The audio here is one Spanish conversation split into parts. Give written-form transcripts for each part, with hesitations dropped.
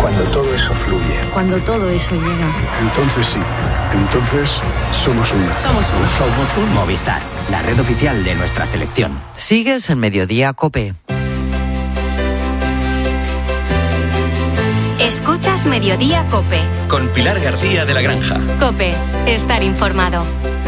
Cuando todo eso fluye. Cuando todo eso llega. Entonces sí. Entonces somos una. Somos un Movistar, la red oficial de nuestra selección. Sigues en Mediodía COPE. Escuchas Mediodía COPE. Con Pilar García de la Granja. COPE, estar informado.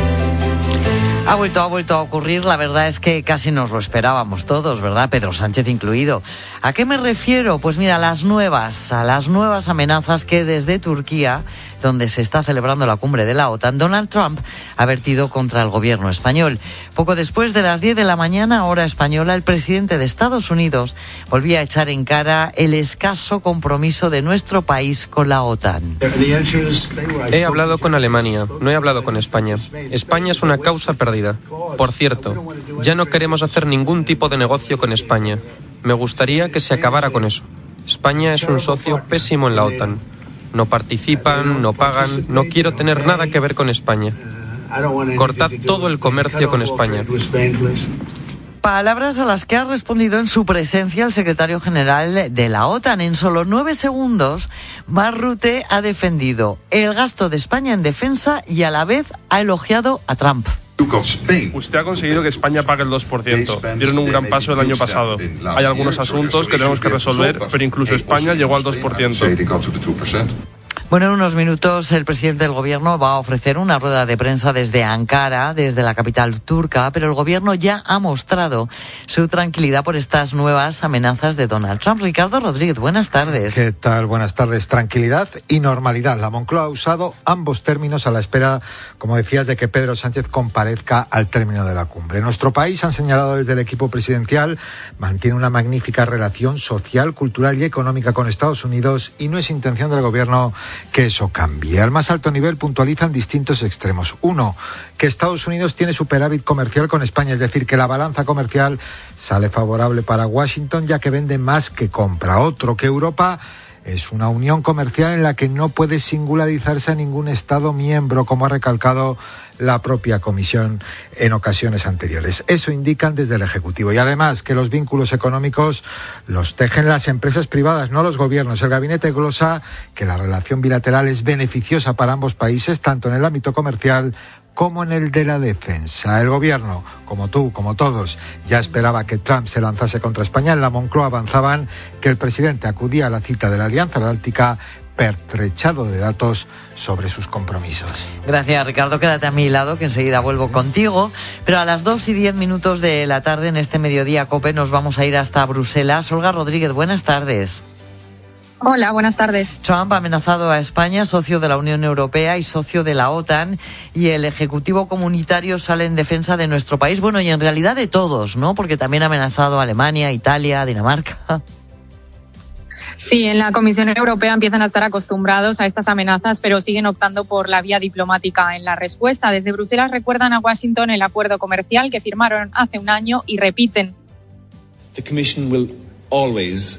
Ha vuelto a ocurrir, la verdad es que casi nos lo esperábamos todos, ¿verdad? Pedro Sánchez incluido. ¿A qué me refiero? Pues mira, a las nuevas amenazas que desde Turquía, donde se está celebrando la cumbre de la OTAN, Donald Trump ha vertido contra el gobierno español. Poco después de las 10 de la mañana, hora española, el presidente de Estados Unidos volvía a echar en cara el escaso compromiso de nuestro país con la OTAN. He hablado con Alemania, no he hablado con España. España es una causa perdida. Por cierto, ya no queremos hacer ningún tipo de negocio con España. Me gustaría que se acabara con eso. España es un socio pésimo en la OTAN. No participan, no pagan, no quiero tener nada que ver con España. Cortad todo el comercio con España. Palabras a las que ha respondido en su presencia el secretario general de la OTAN. En solo 9 segundos, Mark Rutte ha defendido el gasto de España en defensa y a la vez ha elogiado a Trump. Usted ha conseguido que España pague el 2%. Dieron un gran paso el año pasado. Hay algunos asuntos que tenemos que resolver, pero incluso España llegó al 2%. Bueno, en unos minutos el presidente del gobierno va a ofrecer una rueda de prensa desde Ankara, desde la capital turca, pero el gobierno ya ha mostrado su tranquilidad por estas nuevas amenazas de Donald Trump. Ricardo Rodríguez, buenas tardes. ¿Qué tal? Buenas tardes. Tranquilidad y normalidad. La Moncloa ha usado ambos términos a la espera, como decías, de que Pedro Sánchez comparezca al término de la cumbre. Nuestro país, han señalado desde el equipo presidencial, mantiene una magnífica relación social, cultural y económica con Estados Unidos y no es intención del gobierno que eso cambie. Al más alto nivel puntualizan distintos extremos. Uno, que Estados Unidos tiene superávit comercial con España, es decir, que la balanza comercial sale favorable para Washington ya que vende más que compra. Otro, que Europa es una unión comercial en la que no puede singularizarse a ningún Estado miembro, como ha recalcado la propia Comisión en ocasiones anteriores. Eso indican desde el Ejecutivo. Y además que los vínculos económicos los tejen las empresas privadas, no los gobiernos. El gabinete glosa que la relación bilateral es beneficiosa para ambos países, tanto en el ámbito comercial como en el de la defensa. El gobierno, como tú, como todos, ya esperaba que Trump se lanzase contra España. En la Moncloa avanzaban que el presidente acudía a la cita de la Alianza Atlántica pertrechado de datos sobre sus compromisos. Gracias, Ricardo. Quédate a mi lado, que enseguida vuelvo contigo. Pero a las 2:10 de la tarde, en este Mediodía COPE, nos vamos a ir hasta Bruselas. Olga Rodríguez, buenas tardes. Hola, buenas tardes. Trump ha amenazado a España, socio de la Unión Europea y socio de la OTAN, y el Ejecutivo comunitario sale en defensa de nuestro país, bueno, y en realidad de todos, ¿no? Porque también ha amenazado a Alemania, Italia, Dinamarca. Sí, en la Comisión Europea empiezan a estar acostumbrados a estas amenazas, pero siguen optando por la vía diplomática en la respuesta. Desde Bruselas recuerdan a Washington el acuerdo comercial que firmaron hace un año y repiten. The Commission will always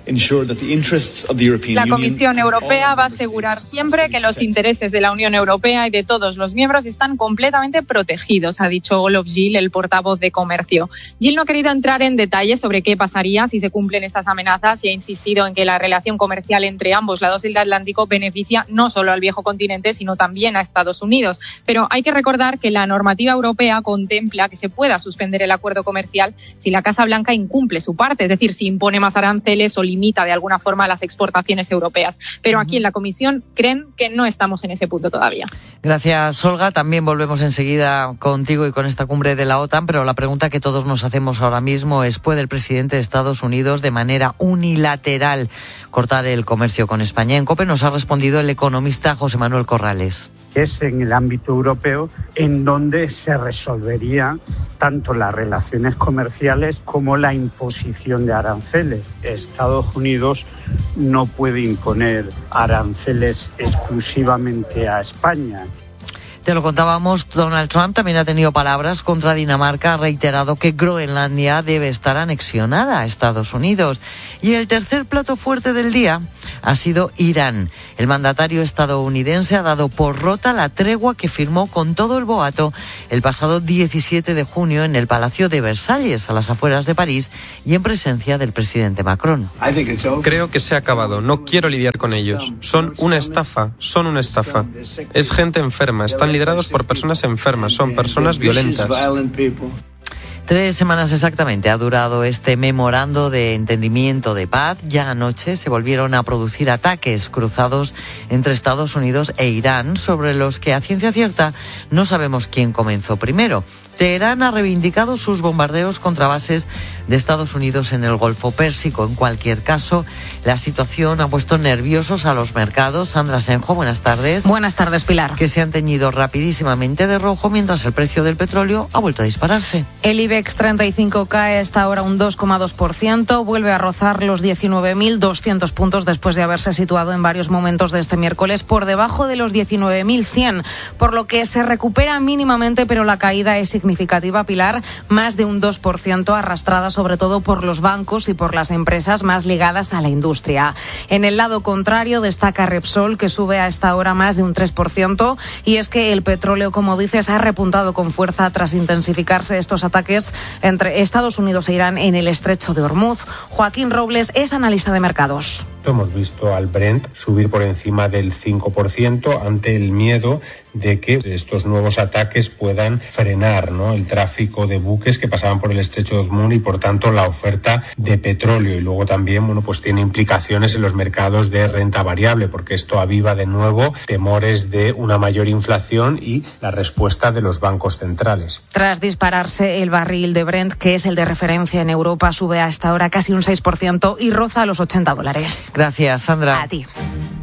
La Comisión Europea va a asegurar siempre que los intereses de la Unión Europea y de todos los miembros están completamente protegidos, ha dicho Olof Gil, el portavoz de Comercio. Gil no ha querido entrar en detalles sobre qué pasaría si se cumplen estas amenazas y ha insistido en que la relación comercial entre ambos lados del Atlántico beneficia no solo al viejo continente, sino también a Estados Unidos. Pero hay que recordar que la normativa europea contempla que se pueda suspender el acuerdo comercial si la Casa Blanca incumple su parte, es decir, si impone más aranceles o limita de alguna forma las exportaciones europeas. Pero aquí en la Comisión creen que no estamos en ese punto todavía. Gracias, Olga. También volvemos enseguida contigo y con esta cumbre de la OTAN, pero la pregunta que todos nos hacemos ahora mismo es: ¿puede el presidente de Estados Unidos de manera unilateral cortar el comercio con España? En COPE nos ha respondido el economista José Manuel Corrales. Es en el ámbito europeo en donde se resolvería tanto las relaciones comerciales como la imposición de aranceles. Estados Unidos no puede imponer aranceles exclusivamente a España. Te lo contábamos, Donald Trump también ha tenido palabras contra Dinamarca, ha reiterado que Groenlandia debe estar anexionada a Estados Unidos. Y el tercer plato fuerte del día ha sido Irán. El mandatario estadounidense ha dado por rota la tregua que firmó con todo el boato el pasado 17 de junio en el Palacio de Versalles, a las afueras de París, y en presencia del presidente Macron. Creo que se ha acabado. No quiero lidiar con ellos. Son una estafa. Es gente enferma. Están liderados por personas enfermas. Son personas violentas. 3 semanas exactamente ha durado este memorando de entendimiento de paz. Ya anoche se volvieron a producir ataques cruzados entre Estados Unidos e Irán, sobre los que a ciencia cierta no sabemos quién comenzó primero. Teherán ha reivindicado sus bombardeos contra bases de Estados Unidos en el Golfo Pérsico. En cualquier caso, la situación ha puesto nerviosos a los mercados. Sandra Senjo, buenas tardes. Buenas tardes, Pilar. Que se han teñido rapidísimamente de rojo mientras el precio del petróleo ha vuelto a dispararse. El IBEX 35 cae hasta ahora un 2,2%, vuelve a rozar los 19.200 puntos después de haberse situado en varios momentos de este miércoles por debajo de los 19.100, por lo que se recupera mínimamente, pero la caída es significativa, Pilar, más de un 2%, arrastrada sobre todo por los bancos y por las empresas más ligadas a la industria. En el lado contrario destaca Repsol, que sube a esta hora más de un 3%, y es que el petróleo, como dices, ha repuntado con fuerza tras intensificarse estos ataques entre Estados Unidos e Irán en el estrecho de Hormuz. Joaquín Robles es analista de mercados. Hemos visto al Brent subir por encima del 5% ante el miedo de que estos nuevos ataques puedan frenar, ¿no?, el tráfico de buques que pasaban por el estrecho de Hormuz y por tanto la oferta de petróleo. Y luego también, pues tiene implicaciones en los mercados de renta variable, porque esto aviva de nuevo temores de una mayor inflación y la respuesta de los bancos centrales. Tras dispararse el barril de Brent, que es el de referencia en Europa, sube a esta hora casi un 6% y roza los $80. Gracias, Sandra. A ti.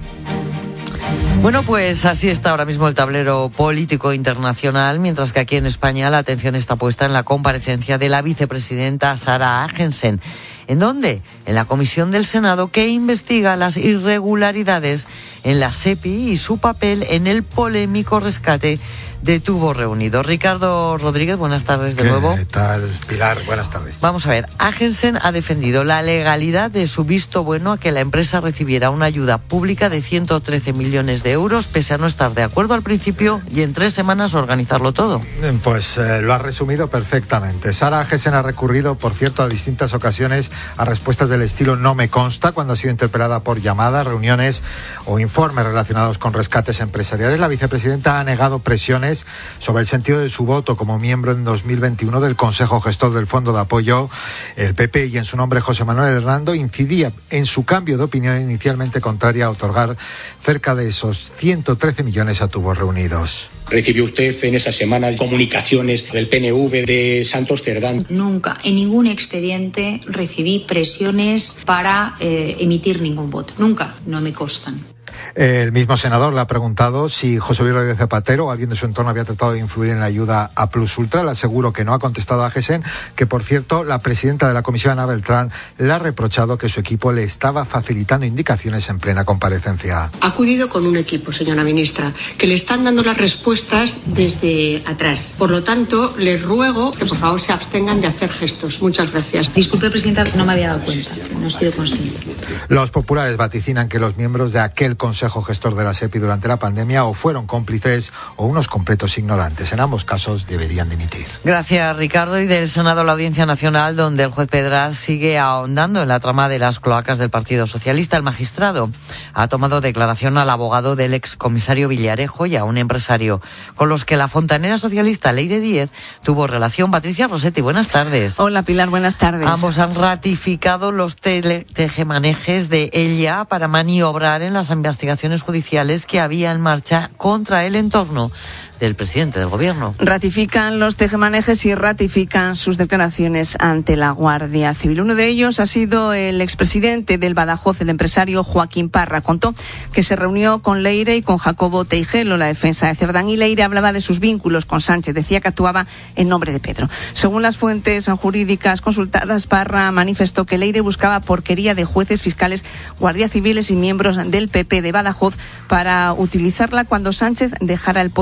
Bueno, pues así está ahora mismo el tablero político internacional, mientras que aquí en España la atención está puesta en la comparecencia de la vicepresidenta Sara Agensen. ¿En dónde? En la comisión del Senado que investiga las irregularidades en la SEPI y su papel en el polémico rescate de Tubos Reunidos. Ricardo Rodríguez, buenas tardes de nuevo. ¿Qué tal, Pilar? Buenas tardes. Vamos a ver, Agensen ha defendido la legalidad de su visto bueno a que la empresa recibiera una ayuda pública de 113 millones de euros, pese a no estar de acuerdo al principio y en 3 semanas organizarlo todo. Pues lo ha resumido perfectamente. Sara Agensen ha recurrido, por cierto, a distintas ocasiones a respuestas del estilo "no me consta" cuando ha sido interpelada por llamadas, reuniones o informes relacionados con rescates empresariales. La vicepresidenta ha negado presiones sobre el sentido de su voto como miembro en 2021 del Consejo Gestor del Fondo de Apoyo. El PP, y en su nombre José Manuel Hernando, incidía en su cambio de opinión inicialmente contraria a otorgar cerca de esos 113 millones a Tubos Reunidos. ¿Recibió usted en esa semana comunicaciones del PNV de Santos Cerdán? Nunca, en ningún expediente recibí presiones para emitir ningún voto. Nunca, no me constan. El mismo senador le ha preguntado si José Luis Rodríguez Zapatero o alguien de su entorno había tratado de influir en la ayuda a Plus Ultra. Le aseguro que no. Ha contestado a Agensen, que por cierto la presidenta de la comisión, Ana Beltrán, le ha reprochado que su equipo le estaba facilitando indicaciones en plena comparecencia. Ha acudido con un equipo, señora ministra, que le están dando las respuestas desde atrás. Por lo tanto, les ruego que por favor se abstengan de hacer gestos. Muchas gracias. Disculpe, presidenta, no me había dado cuenta, no he sido consciente. Los populares vaticinan que los miembros de aquel Consejo Gestor de la SEPI durante la pandemia o fueron cómplices o unos completos ignorantes. En ambos casos deberían dimitir. Gracias, Ricardo. Y del Senado a la Audiencia Nacional, donde el juez Pedraz sigue ahondando en la trama de las cloacas del Partido Socialista. El magistrado ha tomado declaración al abogado del excomisario Villarejo y a un empresario con los que la fontanera socialista Leire Díez tuvo relación. Patricia Rossetti, buenas tardes. Hola, Pilar, buenas tardes. Ambos han ratificado los tejemanejes de ella para maniobrar en las investigaciones judiciales que había en marcha contra el entorno del presidente del gobierno. Ratifican los tejemanejes y ratifican sus declaraciones ante la Guardia Civil. Uno de ellos ha sido el expresidente del Badajoz, el empresario Joaquín Parra. Contó que se reunió con Leire y con Jacobo Teijelo, la defensa de Cerdán, y Leire hablaba de sus vínculos con Sánchez. Decía que actuaba en nombre de Pedro. Según las fuentes jurídicas consultadas, Parra manifestó que Leire buscaba porquería de jueces, fiscales, guardias civiles y miembros del PP de Badajoz para utilizarla cuando Sánchez dejara el poder, y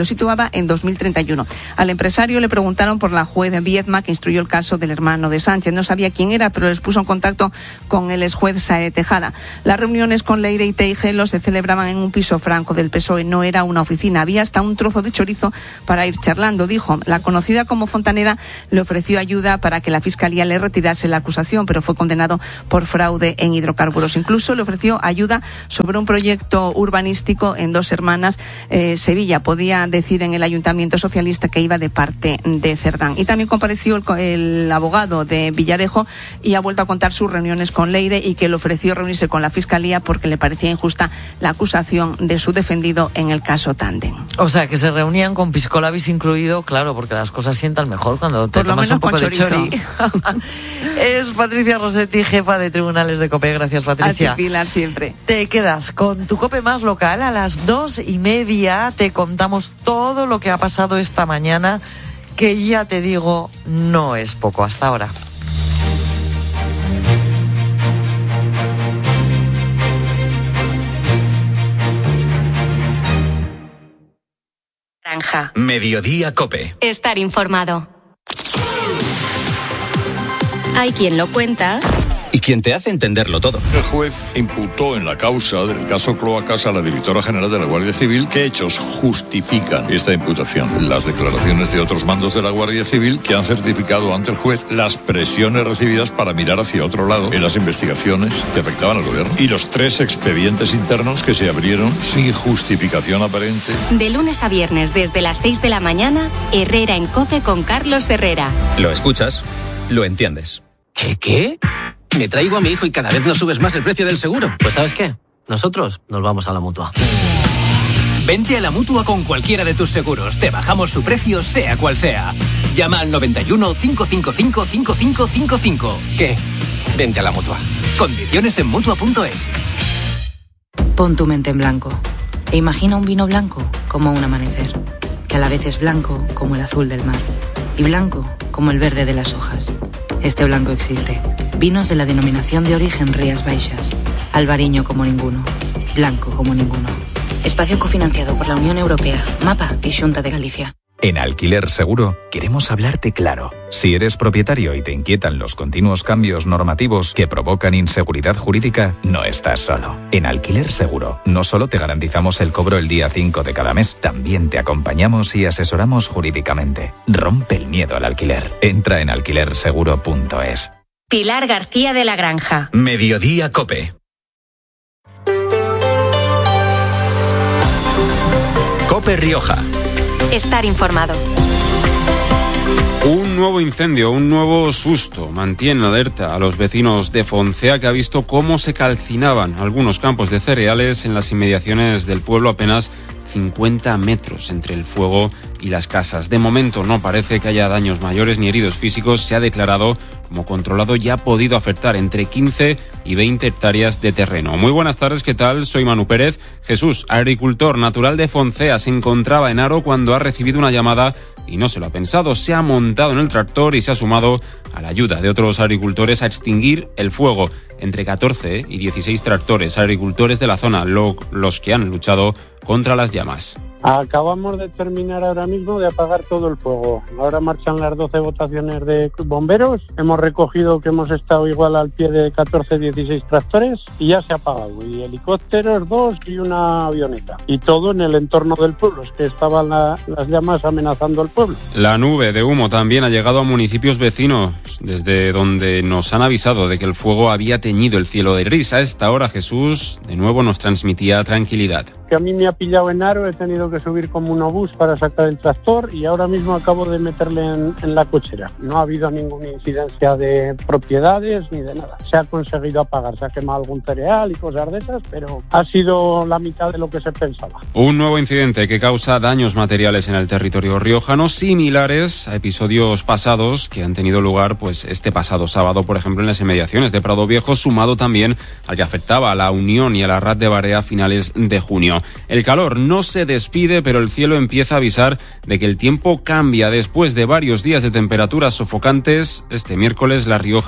lo situaba en 2031. Al empresario le preguntaron por la juez Viedma, que instruyó el caso del hermano de Sánchez. No sabía quién era, pero les puso en contacto con el exjuez Sae Tejada. Las reuniones con Leire y Teijelo se celebraban en un piso franco del PSOE. No era una oficina, había hasta un trozo de chorizo para ir charlando, dijo. La conocida como Fontanera le ofreció ayuda para que la Fiscalía le retirase la acusación, pero fue condenado por fraude en hidrocarburos. Incluso le ofreció ayuda sobre un proyecto urbanístico en Dos Hermanas, Sevilla. Podía decir en el Ayuntamiento Socialista que iba de parte de Cerdán. Y también compareció el abogado de Villarejo y ha vuelto a contar sus reuniones con Leire y que le ofreció reunirse con la Fiscalía porque le parecía injusta la acusación de su defendido en el caso Tandem. O sea, que se reunían con pisco labis incluido, claro, porque las cosas sientan mejor cuando te tomas un poco de chori. Es Patricia Rossetti, jefa de Tribunales de COPE. Gracias, Patricia. A ti, Pilar, siempre. Te quedas con tu COPE más local. A las 2:30 te contamos todo lo que ha pasado esta mañana, que ya te digo, no es poco. Hasta ahora. Granja. Mediodía COPE. Estar informado. Hay quien lo cuenta Y quien te hace entenderlo todo. El juez imputó en la causa del caso Cloacas a la directora general de la Guardia Civil. ¿Qué hechos justifican esta imputación? Las declaraciones de otros mandos de la Guardia Civil que han certificado ante el juez las presiones recibidas para mirar hacia otro lado en las investigaciones que afectaban al gobierno. Y los 3 expedientes internos que se abrieron sin justificación aparente. De lunes a viernes desde las 6 de la mañana, Herrera en COPE con Carlos Herrera. Lo escuchas, lo entiendes. ¿Qué? Me traigo a mi hijo y cada vez nos subes más el precio del seguro. Pues ¿sabes qué? Nosotros nos vamos a la Mutua. Vente a la Mutua con cualquiera de tus seguros. Te bajamos su precio, sea cual sea. Llama al 91 555 5555. ¿Qué? Vente a la Mutua. Condiciones en Mutua.es. Pon tu mente en blanco e imagina un vino blanco como un amanecer, que a la vez es blanco como el azul del mar y blanco como el verde de las hojas. Este blanco existe. Vinos de la denominación de origen Rías Baixas. Albariño como ninguno. Blanco como ninguno. Espacio cofinanciado por la Unión Europea, MAPA y Xunta de Galicia. En Alquiler Seguro queremos hablarte claro. Si eres propietario y te inquietan los continuos cambios normativos que provocan inseguridad jurídica, no estás solo. En Alquiler Seguro no solo te garantizamos el cobro el día 5 de cada mes, también te acompañamos y asesoramos jurídicamente. Rompe el miedo al alquiler. Entra en alquilerseguro.es. Pilar García de la Granja. Mediodía COPE. COPE Rioja. Estar informado. Un nuevo incendio, un nuevo susto. Mantiene alerta a los vecinos de Foncea, que ha visto cómo se calcinaban algunos campos de cereales en las inmediaciones del pueblo, apenas 50 metros entre el fuego y las casas. De momento no parece que haya daños mayores ni heridos físicos. Se ha declarado como controlado y ha podido afectar entre 15 y 20 hectáreas de terreno. Muy buenas tardes, ¿qué tal? Soy Manu Pérez. Jesús, agricultor natural de Foncea, se encontraba en Haro cuando ha recibido una llamada y no se lo ha pensado. Se ha montado en el tractor y se ha sumado a la ayuda de otros agricultores a extinguir el fuego. Entre 14 y 16 tractores agricultores de la zona, los que han luchado contra las llamas. Acabamos de terminar ahora mismo de apagar todo el fuego. Ahora marchan las 12 votaciones de bomberos. Hemos recogido que hemos estado igual al pie de 14-16 tractores y ya se ha apagado. Y helicópteros 2 y una avioneta. Y todo en el entorno del pueblo. Es que estaban las llamas amenazando al pueblo. La nube de humo también ha llegado a municipios vecinos, desde donde nos han avisado de que el fuego había teñido el cielo de gris. A esta hora, Jesús de nuevo nos transmitía tranquilidad. Que a mí me ha pillado en Haro, he tenido que subir como un obús para sacar el tractor y ahora mismo acabo de meterle en la cochera. No ha habido ninguna incidencia de propiedades ni de nada. Se ha conseguido apagar, se ha quemado algún cereal y cosas de esas, pero ha sido la mitad de lo que se pensaba. Un nuevo incidente que causa daños materiales en el territorio riojano, similares a episodios pasados que han tenido lugar pues este pasado sábado, por ejemplo, en las inmediaciones de Prado Viejo, sumado también al que afectaba a la Unión y a la Rat de Barea a finales de junio. El calor no se despide, pero el cielo empieza a avisar de que el tiempo cambia. Después de varios días de temperaturas sofocantes, este miércoles La Rioja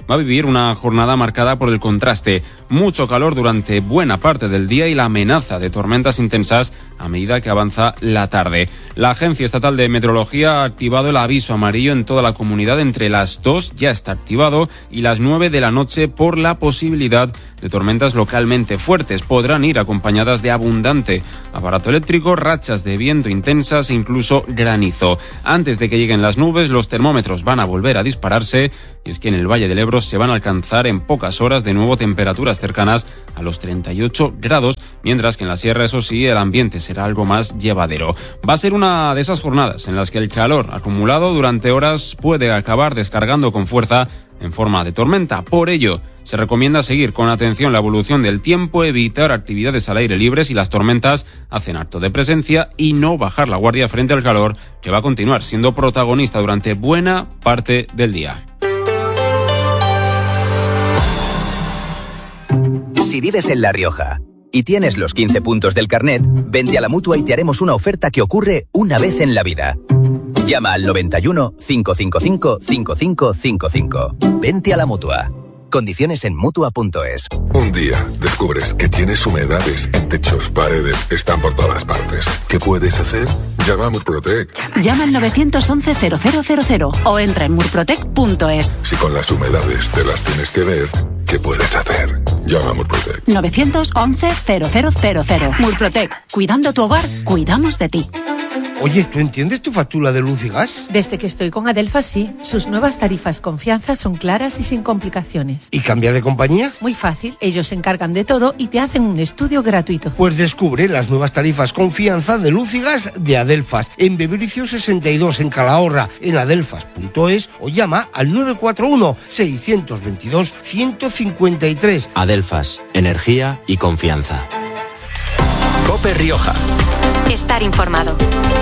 va a vivir una jornada marcada por el contraste. Mucho calor durante buena parte del día y la amenaza de tormentas intensas a medida que avanza la tarde. La Agencia Estatal de Meteorología ha activado el aviso amarillo en toda la comunidad entre las 2, ya está activado, y las 9 de la noche por la posibilidad de tormentas localmente fuertes. Podrán ir acompañadas de abundante aparato eléctrico, rachas de viento intensas e incluso granizo. Antes de que lleguen las nubes, los termómetros van a volver a dispararse, y es que en el Valle del Ebro se van a alcanzar en pocas horas de nuevo temperaturas cercanas a los 38 grados, mientras que en la sierra, eso sí, el ambiente será algo más llevadero. Va a ser una de esas jornadas en las que el calor acumulado durante horas puede acabar descargando con fuerza en forma de tormenta. Por ello, se recomienda seguir con atención la evolución del tiempo, evitar actividades al aire libre si las tormentas hacen acto de presencia y no bajar la guardia frente al calor, que va a continuar siendo protagonista durante buena parte del día. Si vives en La Rioja y tienes los 15 puntos del carnet, vente a la Mutua y te haremos una oferta que ocurre una vez en la vida. Llama al 91 555 5555. Vente a la Mutua. Condiciones en Mutua.es. Un día descubres que tienes humedades en techos, paredes, están por todas partes. ¿Qué puedes hacer? Llama a Murprotec. Llama al 911-0000 o entra en murprotec.es. Si con las humedades te las tienes que ver, ¿qué puedes hacer? Llama a Murprotec. 911-0000. Murprotec. Cuidando tu hogar, cuidamos de ti. Oye, ¿tú entiendes tu factura de luz y gas? Desde que estoy con Adelfas, sí. Sus nuevas tarifas Confianza son claras y sin complicaciones. ¿Y cambiar de compañía? Muy fácil. Ellos se encargan de todo y te hacen un estudio gratuito. Pues descubre las nuevas tarifas Confianza de luz y gas de Adelfas en Bebricio 62 en Calahorra, en adelfas.es, o llama al 941-622-153. Adelfas, energía y confianza. COPE Rioja. Estar informado.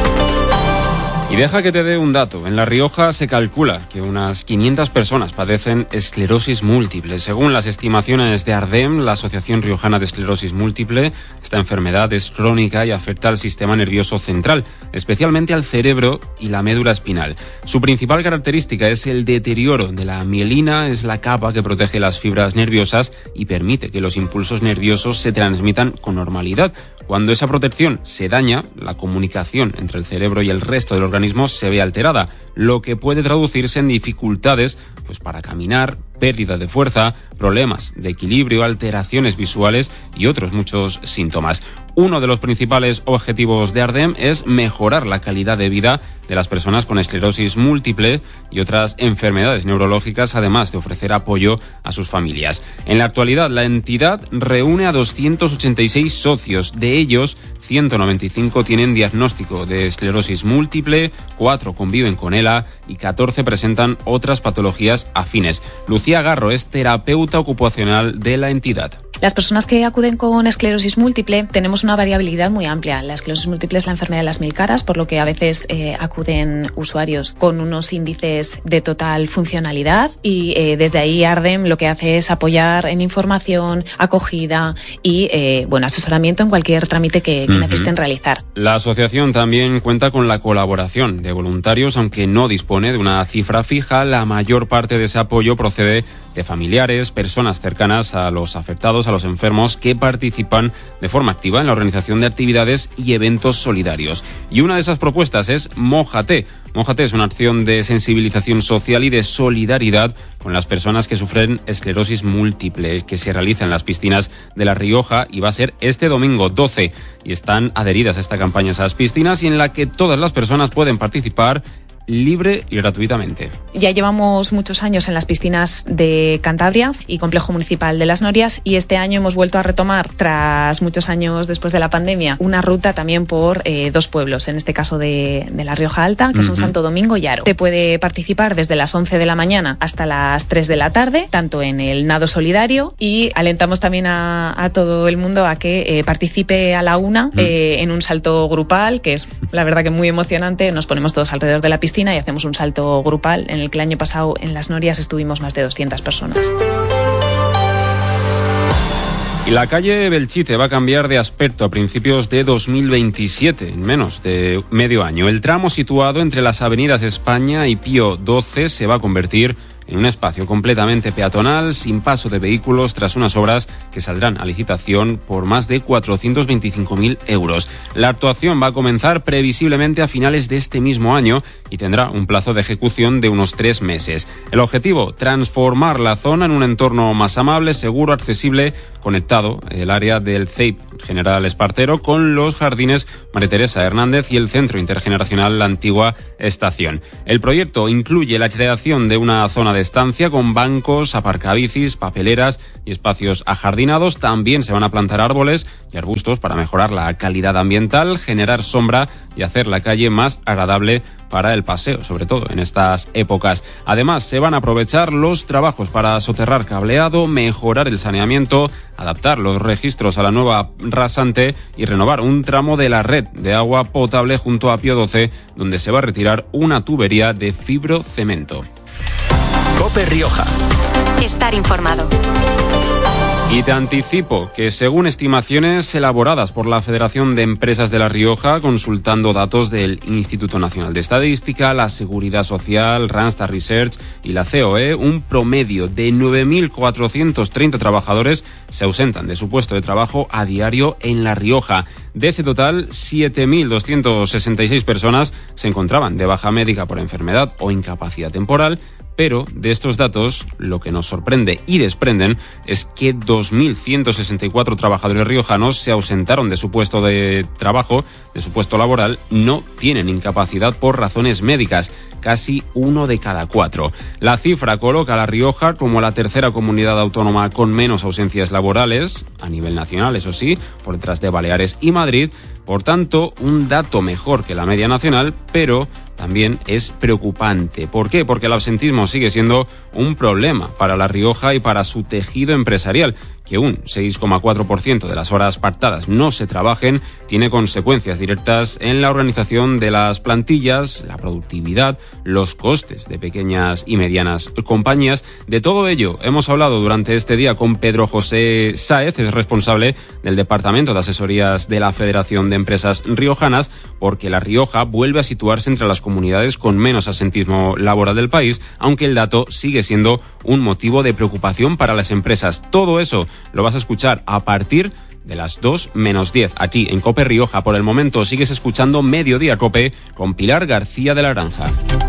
Y deja que te dé un dato. En La Rioja se calcula que unas 500 personas padecen esclerosis múltiple. Según las estimaciones de ARDEM, la Asociación Riojana de Esclerosis Múltiple, esta enfermedad es crónica y afecta al sistema nervioso central, especialmente al cerebro y la médula espinal. Su principal característica es el deterioro de la mielina, es la capa que protege las fibras nerviosas y permite que los impulsos nerviosos se transmitan con normalidad. Cuando esa protección se daña, la comunicación entre el cerebro y el resto del organismo se ve alterada, lo que puede traducirse en dificultades para caminar, pérdida de fuerza, problemas de equilibrio, alteraciones visuales y otros muchos síntomas. Uno de los principales objetivos de ARDEM es mejorar la calidad de vida de las personas con esclerosis múltiple y otras enfermedades neurológicas, además de ofrecer apoyo a sus familias. En la actualidad, la entidad reúne a 286 socios. De ellos, 195 tienen diagnóstico de esclerosis múltiple, 4 conviven con ELA y 14 presentan otras patologías afines. Lucía Garro es terapeuta ocupacional de la entidad. Las personas que acuden con esclerosis múltiple tenemos una variabilidad muy amplia. La esclerosis múltiple es la enfermedad de las 1000 caras, por lo que a veces acuden usuarios con unos índices de total funcionalidad y desde ahí ARDEM lo que hace es apoyar en información, acogida y asesoramiento en cualquier trámite que necesiten realizar. La asociación también cuenta con la colaboración de voluntarios, aunque no dispone de una cifra fija. La mayor parte de ese apoyo procede de familiares, personas cercanas a los afectados, a los enfermos, que participan de forma activa en la organización de actividades y eventos solidarios. Y una de esas propuestas es Mójate. Mójate es una acción de sensibilización social y de solidaridad con las personas que sufren esclerosis múltiple, que se realiza en las piscinas de La Rioja y va a ser este domingo 12. Y están adheridas a esta campaña esas piscinas y en la que todas las personas pueden participar libre y gratuitamente. Ya llevamos muchos años en las piscinas de Cantabria y Complejo Municipal de Las Norias y este año hemos vuelto a retomar, tras muchos años después de la pandemia, una ruta también por 2 pueblos, en este caso de La Rioja Alta, que son Santo Domingo y Haro. Se puede participar desde las 11 de la mañana hasta las 3 de la tarde, tanto en el nado solidario, y alentamos también a todo el mundo a que participe a la una en un salto grupal, que es la verdad que muy emocionante. Nos ponemos todos alrededor de la piscina y hacemos un salto grupal en el que el año pasado en Las Norias estuvimos más de 200 personas. Y la calle Belchite va a cambiar de aspecto a principios de 2027, en menos de medio año. El tramo situado entre las avenidas España y Pío XII se va a convertir en un espacio completamente peatonal, sin paso de vehículos, tras unas obras que saldrán a licitación por más de 425.000 euros. La actuación va a comenzar previsiblemente a finales de este mismo año y tendrá un plazo de ejecución de unos 3 meses. El objetivo, transformar la zona en un entorno más amable, seguro, accesible, conectado, el área del CEIP General Espartero con los jardines María Teresa Hernández y el Centro Intergeneracional La Antigua Estación. El proyecto incluye la creación de una zona de estancia con bancos, aparcabicis, papeleras y espacios ajardinados. También se van a plantar árboles y arbustos para mejorar la calidad ambiental, generar sombra y hacer la calle más agradable para el paseo, sobre todo en estas épocas. Además, se van a aprovechar los trabajos para soterrar cableado, mejorar el saneamiento, adaptar los registros a la nueva rasante y renovar un tramo de la red de agua potable junto a Pío XII, donde se va a retirar una tubería de fibrocemento. COPE Rioja. Estar informado. Y te anticipo que según estimaciones elaboradas por la Federación de Empresas de La Rioja, consultando datos del Instituto Nacional de Estadística, la Seguridad Social, Randstad Research y la COE, un promedio de 9.430 trabajadores se ausentan de su puesto de trabajo a diario en La Rioja. De ese total, 7.266 personas se encontraban de baja médica por enfermedad o incapacidad temporal. Pero de estos datos, lo que nos sorprende y desprenden es que 2.164 trabajadores riojanos se ausentaron de su puesto de trabajo, de su puesto laboral, no tienen incapacidad por razones médicas, casi 1 de cada 4. La cifra coloca a La Rioja como la tercera comunidad autónoma con menos ausencias laborales, a nivel nacional, eso sí, por detrás de Baleares y Madrid. Por tanto, un dato mejor que la media nacional, pero también es preocupante. ¿Por qué? Porque el absentismo sigue siendo un problema para La Rioja y para su tejido empresarial. Que un 6,4% de las horas pactadas no se trabajen tiene consecuencias directas en la organización de las plantillas, la productividad, los costes de pequeñas y medianas compañías. De todo ello hemos hablado durante este día con Pedro José Sáez, es responsable del Departamento de Asesorías de la Federación de Empresas Riojanas, porque La Rioja vuelve a situarse entre las comunidades con menos absentismo laboral del país, aunque el dato sigue siendo un motivo de preocupación para las empresas. Todo eso lo vas a escuchar a partir de las 2 menos 10 aquí en COPE Rioja. Por el momento sigues escuchando Mediodía COPE con Pilar García de la Granja.